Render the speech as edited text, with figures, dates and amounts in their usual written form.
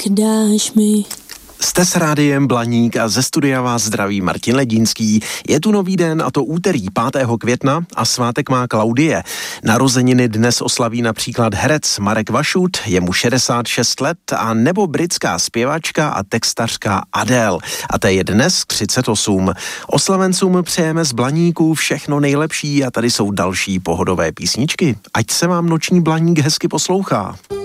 dáš mi. Jste s rádiem Blaník a ze studia vás zdraví Martin Ledínský. Je tu nový den, a to úterý 5. května a svátek má Klaudie. Narozeniny dnes oslaví například herec Marek Vašut, je mu 66 let, a nebo britská zpěvačka a textařka Adele. A té je dnes 38. Oslavencům přejeme z Blaníků všechno nejlepší a tady jsou další pohodové písničky. Ať se vám noční Blaník hezky poslouchá.